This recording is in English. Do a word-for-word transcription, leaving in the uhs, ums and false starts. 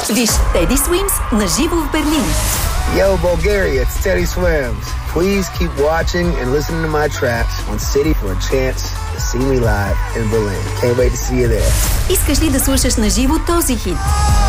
Виж Teddy Swims на живо в Берлин. Yo, Bulgaria, it's Teddy Swims. Please keep watching and listening to my tracks on City for a chance to see me live in Berlin. Can't wait to see you there. Искаш ли да слушаш на живо този хит?